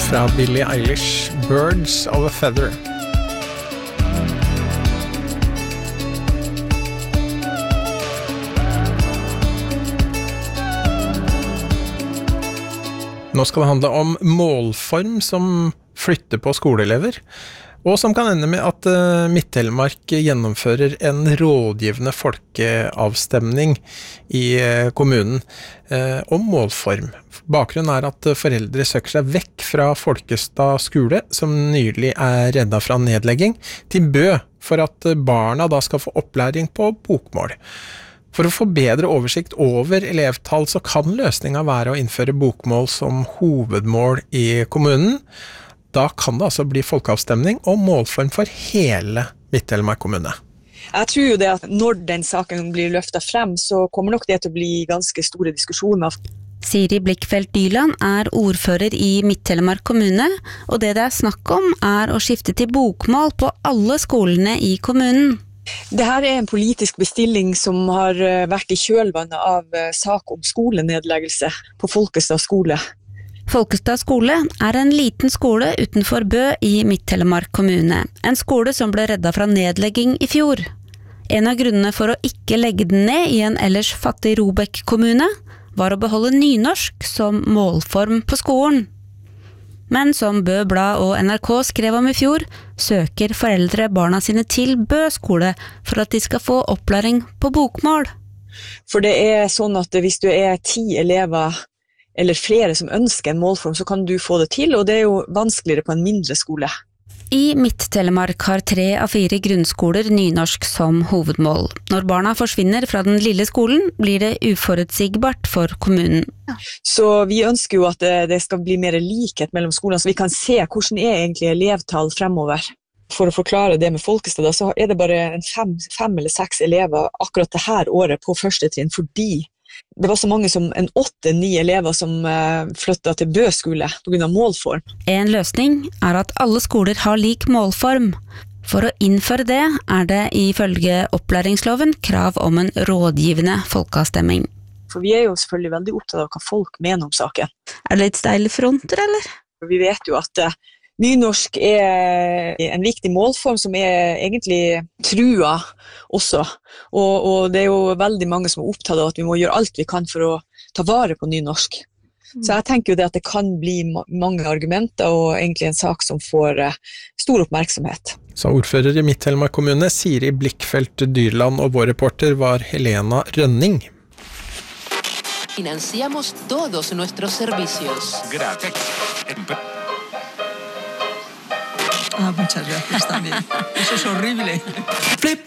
fra Billie Eilish, Birds of a Feather. Nå skal det handle om målform som flytter på skoleelever, og som kan ende med at Midt-Telemark gjennomfører en rådgivende folkeavstemning i kommunen om målform. Bakgrunnen er at foreldre søker seg vekk fra Folkestad skole, som nylig er reddet fra nedlegging, til Bø, for at barna da skal få opplæring på bokmål. For å få bedre oversikt over elevtall så kan løsningen være å innføre bokmål som hovedmål i kommunen. Da kan det altså bli folkeavstemning om målform for hele Midt-Telemark kommune. Jeg tror jo det at når den saken blir løftet frem, så kommer nok det til å bli ganske store diskusjoner. Siri Blikkfeldt Dyland er ordfører i Midt-Telemark kommune, og det er snakk om er å skifte til bokmål på alle skolene i kommunen. Dette er en politisk bestilling som har vært i kjølvannet av sak om skolenedleggelse på Folkestad skole. Folkestad skole er en liten skole utenfor Bø i Midt-Telemark kommune, en skole som ble reddet fra nedlegging i fjor. En av grunnene for å ikke legge den ned i en ellers fattig Robek kommune var å beholde nynorsk som målform på skolen. Men som Bø Blad og NRK skrev om i fjor, søker foreldre barna sine til Bø skole for at de skal få opplæring på bokmål. For det er sånn at hvis du er 10 elever eller flere som ønsker en målform, så kan du få det til, og det er jo vanskeligere på en mindre skole. I Midt-Telemark har 3 av 4 grunnskoler nynorsk som hovedmål. Når barna forsvinner fra den lille skolen, blir det uforutsigbart for kommunen. Så vi ønsker jo at det skal bli mer likhet mellom skolene, så vi kan se hvordan er egentlig elevtall fremover. For å forklare det med Folkestad, så er det bare 5 eller 6 elever akkurat det her året på første trinn, fordi det var så mange som 8-9 elever som flyttet til Bø skole på grunn av målform. En løsning er at alle skoler har lik målform. For å innføre det er det ifølge opplæringsloven krav om en rådgivende folkeavstemning. For vi er jo selvfølgelig veldig opptatt av hva folk mener om saken. Er det litt steile fronter, eller? Vi vet jo at nynorsk er en viktig målform som er egentlig trua også, og det er jo veldig mange som er opptatt av at vi må gjøre alt vi kan for å ta vare på nynorsk. Så jeg tenker jo det at det kan bli mange argumenter og egentlig en sak som får stor oppmerksomhet. Så ordfører i Midt-Telemark kommune, Siri Blikkfeldt Dyland, og vår reporter var Helena Rønning. Financiamos todos nuestros servicios. Gracias. Muchas gracias también. Eso es horrible. Flip,